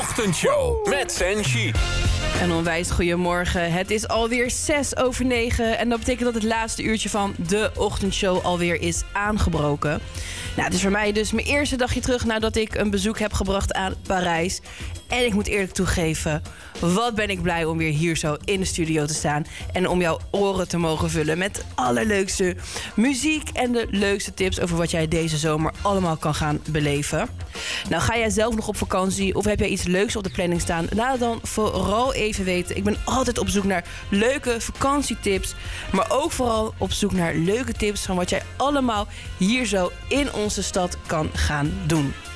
Ochtendshow met Senshi. Een onwijs goedemorgen. Het is alweer 6:09 en dat betekent dat het laatste uurtje van de ochtendshow alweer is aangebroken. Nou, het is voor mij dus mijn eerste dagje terug nadat ik een bezoek heb gebracht aan Parijs. En ik moet eerlijk toegeven, wat ben ik blij om weer hier zo in de studio te staan en om jouw oren te mogen vullen met de allerleukste muziek en de leukste tips over wat jij deze zomer allemaal kan gaan beleven. Nou, ga jij zelf nog op vakantie of heb jij iets leuks op de planning staan? Laat het dan vooral even weten. Ik ben altijd op zoek naar leuke vakantietips, maar ook vooral op zoek naar leuke tips van wat jij allemaal hier zo in onze stad kan gaan doen.